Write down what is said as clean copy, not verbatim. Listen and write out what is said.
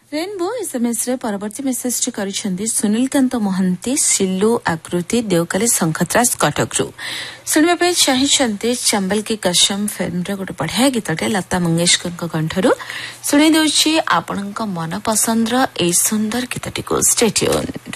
Rainbow SMS रे परवर्ती message T करिसेंदी Sunil Kant Mohanty Sillu आकृति देवकाली संखत्रास कटकरू सुनिबा पे चाहिछंती चंबल की कसम फिल्म रे गोटे बढ़िया गीतटे लता मंगेशकर को कंठरू सुनी देउछि आपनका मन पसंद रो ए सुंदर गीतटी को स्टे ट्यून।